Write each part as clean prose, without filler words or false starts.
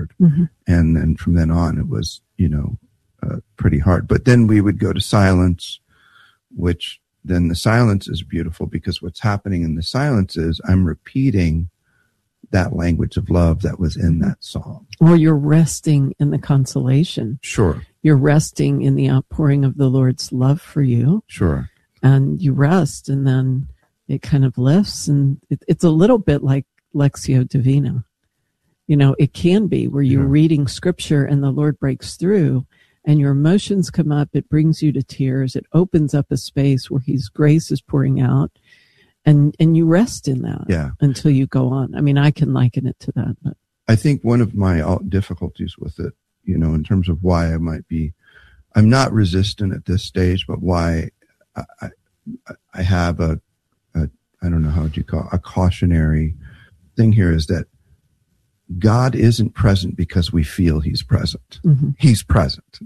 Lord. And then from then on, it was, pretty hard. But then we would go to silence, which then the silence is beautiful, because what's happening in the silence is I'm repeating that language of love that was in that song. Or you're resting in the consolation. Sure. You're resting in the outpouring of the Lord's love for you. Sure. And you rest, and then it kind of lifts. And it's a little bit like Lectio Divina. It can be where you're reading scripture and the Lord breaks through and your emotions come up. It brings you to tears. It opens up a space where His grace is pouring out. And you rest in that until you go on. I mean, I can liken it to that. But I think one of my difficulties with it, in terms of why I'm not resistant at this stage, but why I have I don't know, how would you call it, a cautionary thing here, is that God isn't present because we feel He's present. He's present.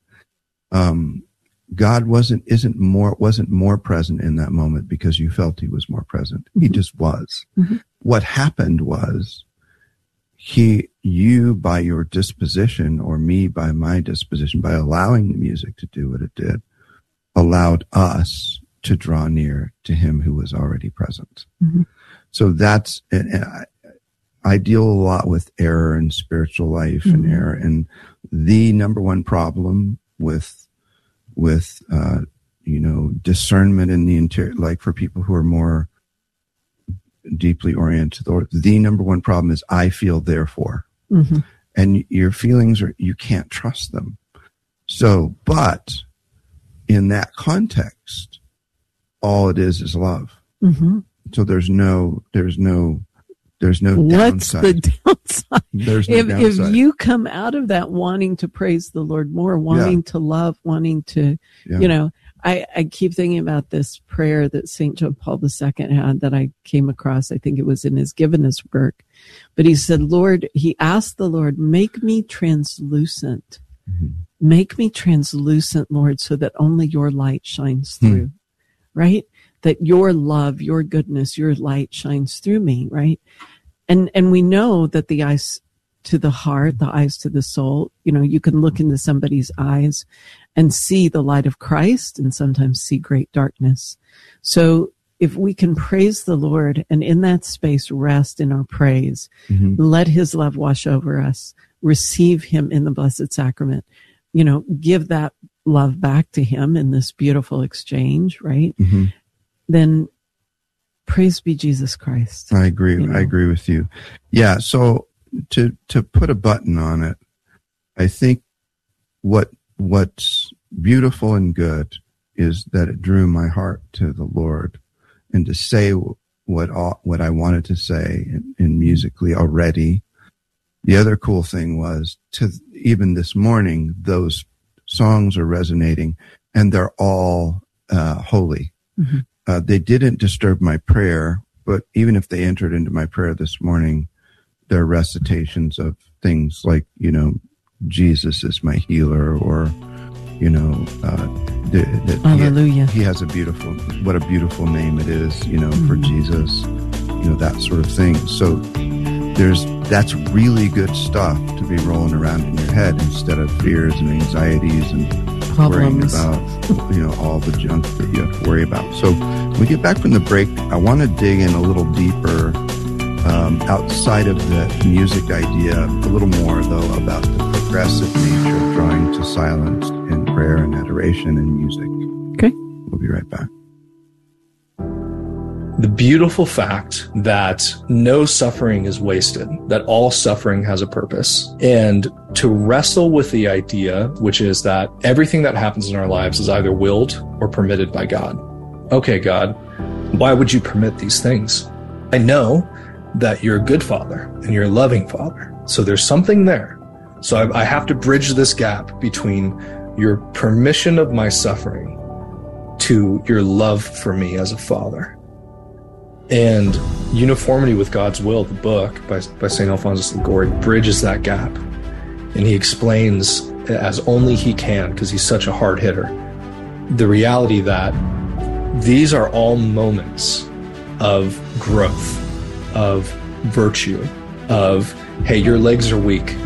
God wasn't more present in that moment because you felt He was more present. He just was. What happened was you by your disposition, or me by my disposition, by allowing the music to do what it did, allowed us to draw near to Him who was already present. So that's, I deal a lot with error in spiritual life and error. And the number one problem with discernment in the interior, like for people who are more deeply oriented, or the number one problem is I feel, therefore. And your feelings you can't trust them. So, but in that context, all it is love. So there's no downside. What's the downside? There's no downside. If you come out of that wanting to praise the Lord more, wanting to love, wanting to, I keep thinking about this prayer that St. John Paul II had that I came across. I think it was in his Given Us work. But he said, he asked the Lord, make me translucent. Make me translucent, Lord, so that only your light shines through, right? That your love, your goodness, your light shines through me, right? And we know that the eyes to the heart, the eyes to the soul, you can look into somebody's eyes and see the light of Christ and sometimes see great darkness. So if we can praise the Lord and in that space rest in our praise, let His love wash over us, receive Him in the Blessed Sacrament, give that love back to Him in this beautiful exchange, right? Then praise be Jesus Christ. I agree. I agree with you. Yeah. So to put a button on it, I think what's beautiful and good is that it drew my heart to the Lord, and to say what I wanted to say in musically already. The other cool thing was, to even this morning, those songs are resonating, and they're all holy. They didn't disturb my prayer, but even if they entered into my prayer this morning, they're recitations of things like, Jesus is my healer, or, Hallelujah. He has what a beautiful name it is, for Jesus, that sort of thing. So that's really good stuff to be rolling around in your head, instead of fears and anxieties and problems, worrying about, all the junk that you have to worry about. So when we get back from the break, I want to dig in a little deeper, outside of the music idea, a little more, though, about the progressive nature of drawing to silence and prayer and adoration and music. Okay. We'll be right back. The beautiful fact that no suffering is wasted, that all suffering has a purpose, and to wrestle with the idea, which is that everything that happens in our lives is either willed or permitted by God. Okay, God, why would you permit these things? I know that you're a good Father and you're a loving Father. So there's something there. So I have to bridge this gap between your permission of my suffering to your love for me as a father. And Uniformity with God's Will, the book by St. Alphonsus Liguori, bridges that gap. And he explains, as only he can, because he's such a hard hitter, the reality that these are all moments of growth, of virtue, of, hey, your legs are weak.